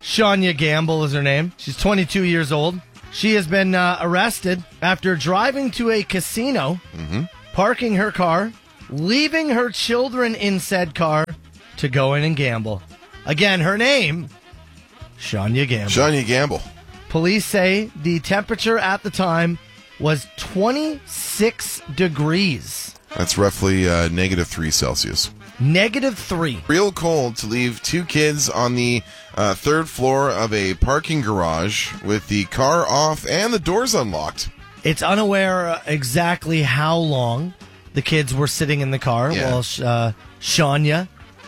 Shania Gamble is her name. She's 22 years old. She has been arrested after driving to a casino, parking her car, leaving her children in said car to go in and gamble. Again, her name, Shania Gamble. Shania Gamble. Police say the temperature at the time was 26 degrees. That's roughly -3 Celsius. -3. Real cold to leave two kids on the third floor of a parking garage with the car off and the doors unlocked. It's unaware exactly how long the kids were sitting in the car while Shania,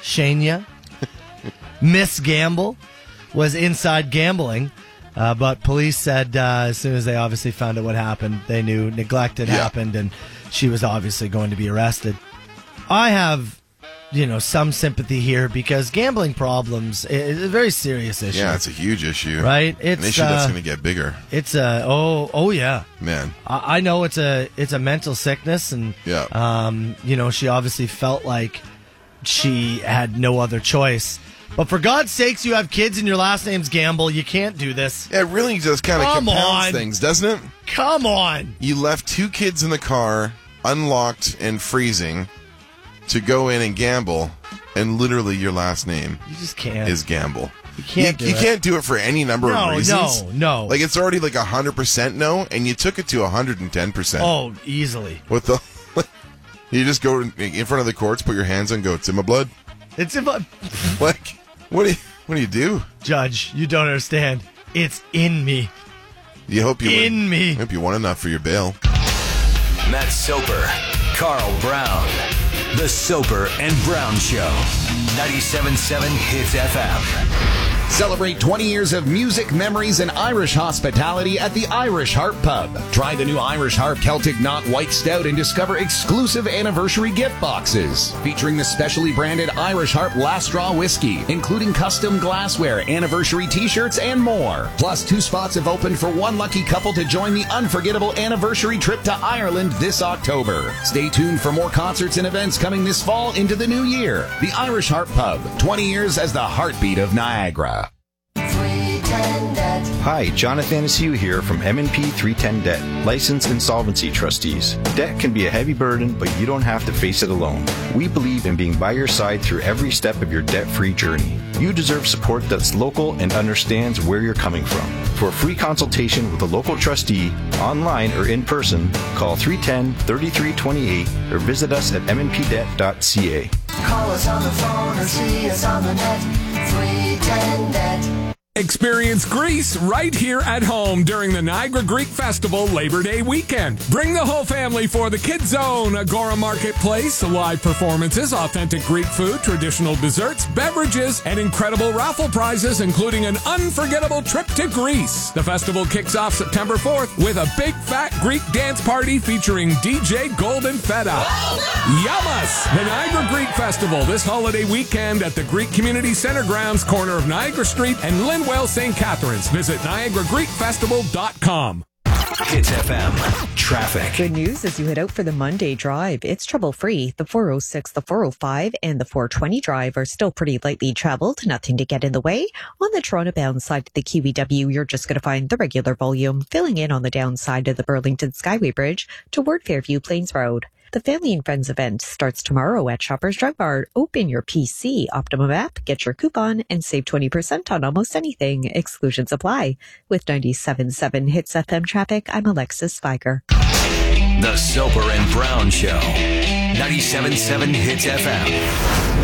Miss Gamble was inside gambling. But police said as soon as they obviously found out what happened, they knew neglect had happened and she was obviously going to be arrested. I have, some sympathy here because gambling problems is a very serious issue. Yeah, it's a huge issue. Right? It's an issue that's going to get bigger. It's yeah. Man. I know it's a mental sickness and, she obviously felt like she had no other choice. But for God's sakes, you have kids and your last name's Gamble. You can't do this. It really just kind of compounds things, doesn't it? Come on. You left two kids in the car, unlocked and freezing, to go in and gamble, and literally your last name is Gamble. You can't do it. You can't do it for any number of reasons. No. Like, it's already like 100% no, and you took it to 110%. Oh, easily. What the... You just go in front of the courts, put your hands on, and go, it's in my blood. It's in my... Like... What do you do? Judge, you don't understand. It's in me. You hope you in me. I hope you won enough for your bail. Matt Soper, Carl Brown. The Soper and Brown Show. 97.7 Hits FM. Celebrate 20 years of music, memories, and Irish hospitality at the Irish Harp Pub. Try the new Irish Harp Celtic Knot White Stout and discover exclusive anniversary gift boxes featuring the specially branded Irish Harp Last Straw Whiskey, including custom glassware, anniversary t-shirts, and more. Plus, 2 spots have opened for one lucky couple to join the unforgettable anniversary trip to Ireland this October. Stay tuned for more concerts and events coming this fall into the new year. The Irish Harp Pub, 20 years as the heartbeat of Niagara. Hi, Jonathan Anaciu here from M&P 310 Debt, licensed insolvency trustees. Debt can be a heavy burden, but you don't have to face it alone. We believe in being by your side through every step of your debt-free journey. You deserve support that's local and understands where you're coming from. For a free consultation with a local trustee, online or in person, call 310-3328 or visit us at mnpdebt.ca. Call us on the phone or see us on the net. 310 Debt. Experience Greece right here at home during the Niagara Greek Festival Labor Day weekend. Bring the whole family for the Kids Zone, Agora Marketplace, live performances, authentic Greek food, traditional desserts, beverages, and incredible raffle prizes, including an unforgettable trip to Greece. The festival kicks off September 4th with a big fat Greek dance party featuring DJ Golden Feta. Yamas! The Niagara Greek Festival this holiday weekend at the Greek Community Center grounds, corner of Niagara Street and Linwell St. Catharines. Visit NiagaraGreekFestival.com. Hits FM. Traffic. Good news as you head out for the Monday drive. It's trouble-free. The 406, the 405, and the 420 drive are still pretty lightly traveled. Nothing to get in the way. On the Toronto-bound side of the QEW, you're just going to find the regular volume filling in on the downside of the Burlington Skyway Bridge toward Fairview Plains Road. The Family and Friends event starts tomorrow at Shoppers Drug Mart. Open your PC Optimum app, get your coupon, and save 20% on almost anything. Exclusions apply. With 97.7 Hits FM traffic, I'm Alexis Spiker. The Soper and Brown Show. 97.7 Hits FM.